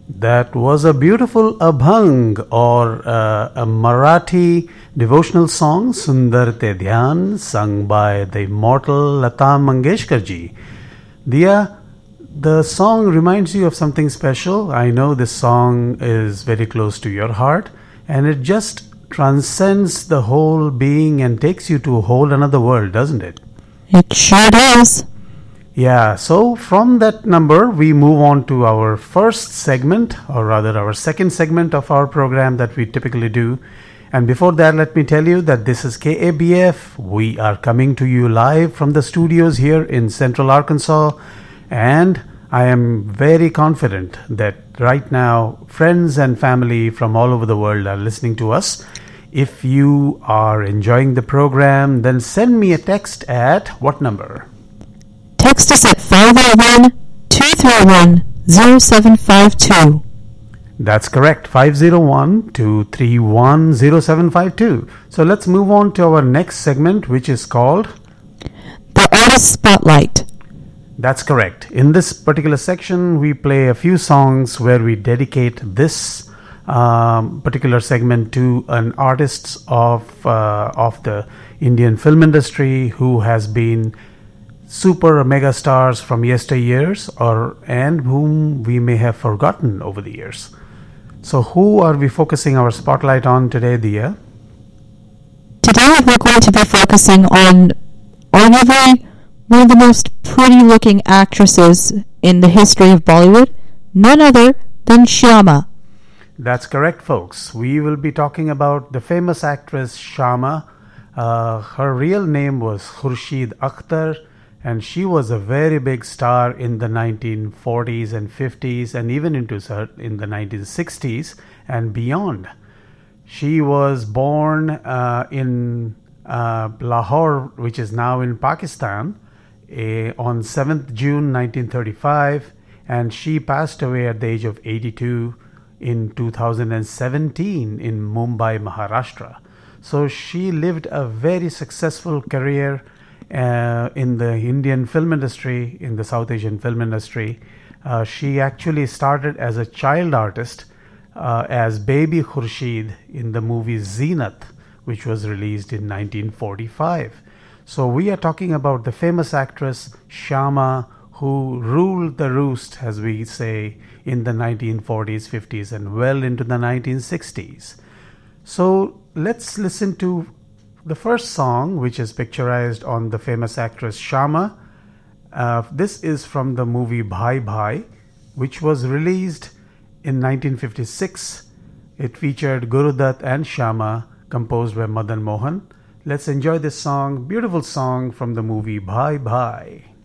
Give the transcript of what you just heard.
That was a beautiful abhang or a Marathi devotional song, Sundar Te Dhyan, sung by the immortal Lata Mangeshkar ji. Diya, the song reminds you of something special. I know this song is very close to your heart, and it just transcends the whole being and takes you to a whole another world, doesn't it? It sure does. Yeah, so from that number, we move on to our first segment, or rather our second segment of our program that we typically do. And before that, let me tell you that this is KABF. We are coming to you live from the studios here in Central Arkansas. And I am very confident that right now, friends and family from all over the world are listening to us. If you are enjoying the program, then send me a text at what number? Text us at 501-231-0752. That's correct, 501-231-0752. So let's move on to our next segment, which is called The Artist Spotlight. That's correct. In this particular section, we play a few songs where we dedicate this particular segment to an artist of the Indian film industry who has been super mega stars from yesteryears and whom we may have forgotten over the years. So who are we focusing our spotlight on today, Diya? Today we're going to be focusing on arguably one of the most pretty-looking actresses in the history of Bollywood, none other than Shyama. That's correct, folks. We will be talking about the famous actress Shyama. Her real name was Khurshid Akhtar, and she was a very big star in the 1940s and 50s and even in the 1960s and beyond. She was born in Lahore, which is now in Pakistan, on 7th June 1935, and she passed away at the age of 82 in 2017 in Mumbai, Maharashtra. So she lived a very successful career in the Indian film industry, in the South Asian film industry. She actually started as a child artist as Baby Khurshid in the movie Zeenat, which was released in 1945. So we are talking about the famous actress Shyama, who ruled the roost, as we say, in the 1940s, 50s, and well into the 1960s. So let's listen to the first song, which is picturized on the famous actress Shyama. This is from the movie Bhai Bhai, which was released in 1956. It featured Guru Dutt and Shyama, composed by Madan Mohan. Let's enjoy this song, beautiful song from the movie Bhai Bhai.